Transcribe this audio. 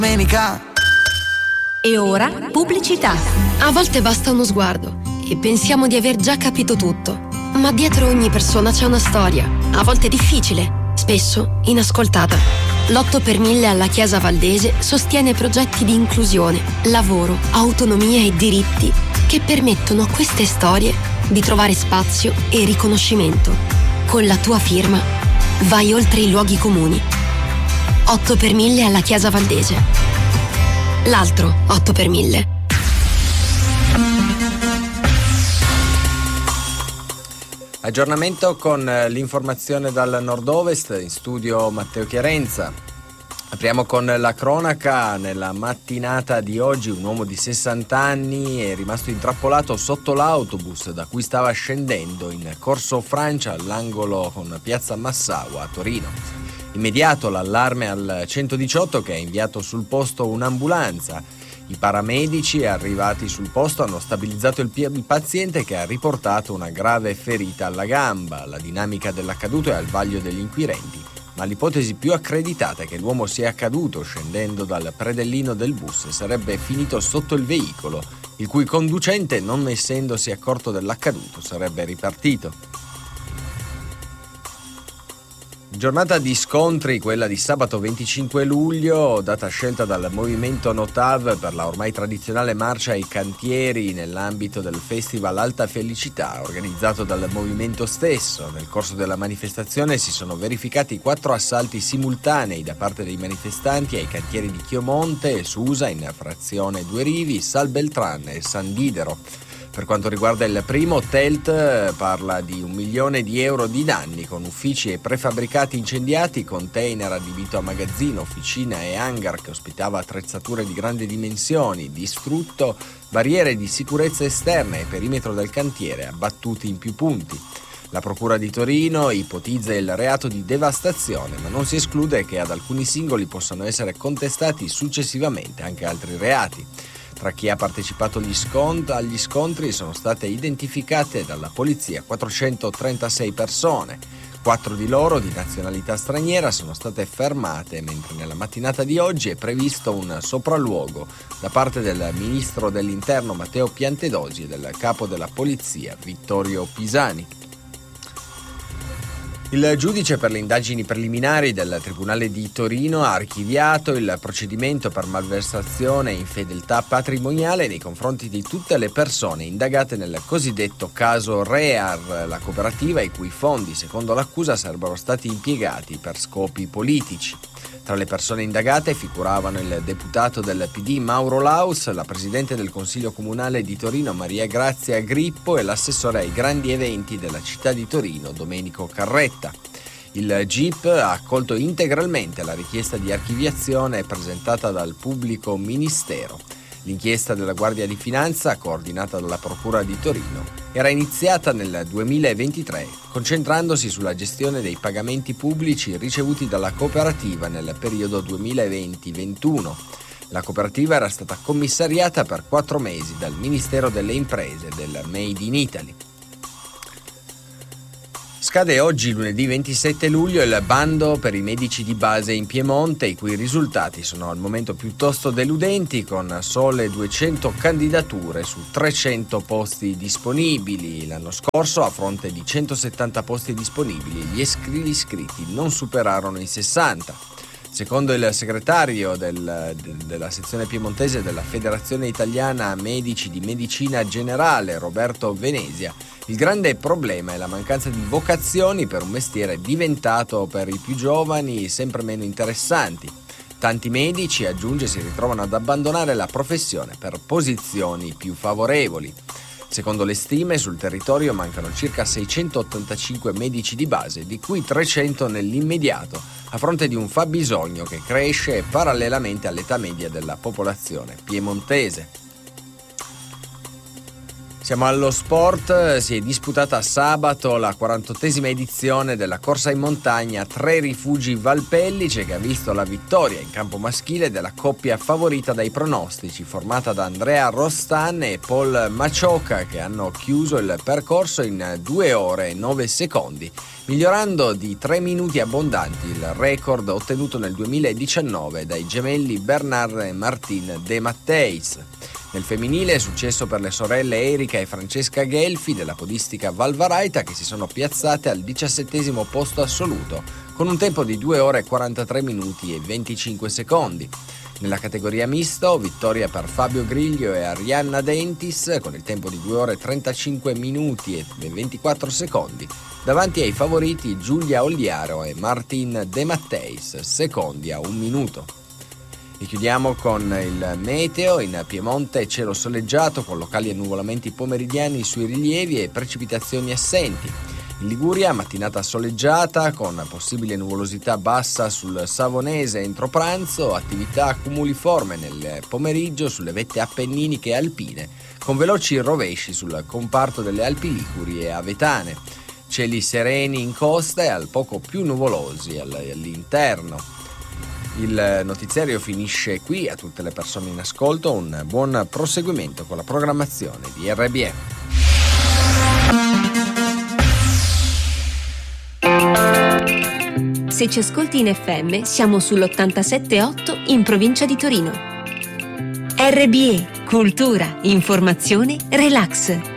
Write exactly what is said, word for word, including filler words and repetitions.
domenica. E ora pubblicità. A volte basta uno sguardo e pensiamo di aver già capito tutto, ma dietro ogni persona c'è una storia, a volte difficile, spesso inascoltata. L'otto per mille alla Chiesa Valdese sostiene progetti di inclusione, lavoro, autonomia e diritti che permettono a queste storie di trovare spazio e riconoscimento. Con la tua firma vai oltre i luoghi comuni. otto per mille alla Chiesa Valdese. L'altro otto per mille. Aggiornamento con l'informazione dal nord-ovest, in studio Matteo Chiarenza. Apriamo con la cronaca. Nella mattinata di oggi un uomo di sessanta anni è rimasto intrappolato sotto l'autobus da cui stava scendendo in Corso Francia all'angolo con Piazza Massaua a Torino. Immediato l'allarme al centodiciotto che ha inviato sul posto un'ambulanza. I paramedici arrivati sul posto hanno stabilizzato il, pi- il paziente che ha riportato una grave ferita alla gamba. La dinamica dell'accaduto è al vaglio degli inquirenti, ma l'ipotesi più accreditata è che l'uomo sia caduto scendendo dal predellino del bus e sarebbe finito sotto il veicolo, il cui conducente, non essendosi accorto dell'accaduto, sarebbe ripartito. Giornata di scontri, quella di sabato venticinque luglio, data scelta dal movimento Notav per la ormai tradizionale marcia ai cantieri nell'ambito del festival Alta Felicità, organizzato dal movimento stesso. Nel corso della manifestazione si sono verificati quattro assalti simultanei da parte dei manifestanti ai cantieri di Chiomonte, Susa, in frazione Due Rivi, Sal Beltran e San Didero. Per quanto riguarda il primo, Telt parla di un milione di euro di danni con uffici e prefabbricati incendiati, container adibito a magazzino, officina e hangar che ospitava attrezzature di grandi dimensioni, distrutto, barriere di sicurezza esterne e perimetro del cantiere abbattuti in più punti. La Procura di Torino ipotizza il reato di devastazione, ma non si esclude che ad alcuni singoli possano essere contestati successivamente anche altri reati. Tra chi ha partecipato agli, scont- agli scontri sono state identificate dalla polizia quattrocentotrentasei persone. Quattro di loro, di nazionalità straniera, sono state fermate, mentre nella mattinata di oggi è previsto un sopralluogo da parte del ministro dell'Interno Matteo Piantedosi e del capo della polizia Vittorio Pisani. Il giudice per le indagini preliminari del Tribunale di Torino ha archiviato il procedimento per malversazione e infedeltà patrimoniale nei confronti di tutte le persone indagate nel cosiddetto caso Rear, la cooperativa i cui fondi, secondo l'accusa, sarebbero stati impiegati per scopi politici. Tra le persone indagate figuravano il deputato del P D Mauro Laus, la presidente del Consiglio Comunale di Torino Maria Grazia Grippo e l'assessore ai grandi eventi della città di Torino Domenico Carretta. Il G I P ha accolto integralmente la richiesta di archiviazione presentata dal pubblico ministero. L'inchiesta della Guardia di Finanza, coordinata dalla Procura di Torino, era iniziata nel duemilaventitré, concentrandosi sulla gestione dei pagamenti pubblici ricevuti dalla cooperativa nel periodo duemilaventi ventuno. La cooperativa era stata commissariata per quattro mesi dal Ministero delle Imprese del Made in Italy. Scade oggi, lunedì ventisette luglio, il bando per i medici di base in Piemonte, i cui risultati sono al momento piuttosto deludenti, con sole duecento candidature su trecento posti disponibili. L'anno scorso, a fronte di centosettanta posti disponibili, gli iscritti non superarono i sessanta. Secondo il segretario del, de, della sezione piemontese della Federazione Italiana Medici di Medicina Generale, Roberto Venesia, il grande problema è la mancanza di vocazioni per un mestiere diventato per i più giovani sempre meno interessanti. Tanti medici, aggiunge, si ritrovano ad abbandonare la professione per posizioni più favorevoli. Secondo le stime, sul territorio mancano circa seicentottantacinque medici di base, di cui trecento nell'immediato, a fronte di un fabbisogno che cresce parallelamente all'età media della popolazione piemontese. Siamo allo sport, si è disputata sabato la quarantottesima edizione della corsa in montagna Tre Rifugi Valpellice, che ha visto la vittoria in campo maschile della coppia favorita dai pronostici, formata da Andrea Rostan e Paul Macioca, che hanno chiuso il percorso in due ore e nove secondi, migliorando di tre minuti abbondanti il record ottenuto nel duemiladiciannove dai gemelli Bernard e Martin De Matteis. Nel femminile è successo per le sorelle Erika e Francesca Gelfi della podistica Valvaraita, che si sono piazzate al diciassettesimo posto assoluto con un tempo di due ore e quarantatré minuti e venticinque secondi. Nella categoria misto, vittoria per Fabio Griglio e Arianna Dentis con il tempo di due ore e trentacinque minuti e ventiquattro secondi, davanti ai favoriti Giulia Oliaro e Martin De Matteis, secondi a un minuto. E chiudiamo con il meteo. In Piemonte cielo soleggiato con locali annuvolamenti pomeridiani sui rilievi e precipitazioni assenti. In Liguria mattinata soleggiata con possibile nuvolosità bassa sul Savonese entro pranzo, attività cumuliforme nel pomeriggio sulle vette appenniniche e alpine, con veloci rovesci sul comparto delle Alpi Liguri e Avetane. Cieli sereni in costa e al poco più nuvolosi all'interno. Il notiziario finisce qui. A tutte le persone in ascolto un buon proseguimento con la programmazione di R B E. Se ci ascolti in F M siamo sull'ottantasette virgola otto in provincia di Torino. R B E, cultura, informazione, relax.